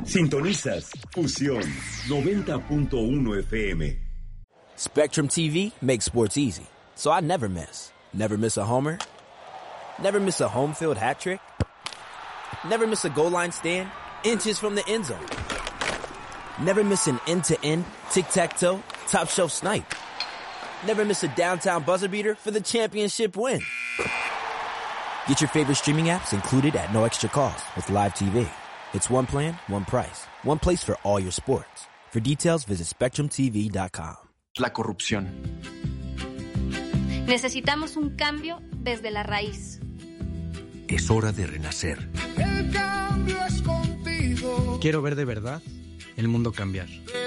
Sintonizas Fusión 90.1 FM. Spectrum TV makes sports easy, so I never miss. Never miss a homer. Never miss a home field hat trick. Never miss a goal line stand, inches from the end zone. Never miss an end-to-end, tic-tac-toe, top-shelf snipe. Never miss a downtown buzzer beater for the championship win. Get your favorite streaming apps included at no extra cost with Live TV. It's one plan, one price, one place for all your sports. For details, visit SpectrumTV.com. La corrupción. Necesitamos un cambio desde la raíz. Es hora de renacer. El cambio es contigo. Quiero ver de verdad el mundo cambiar.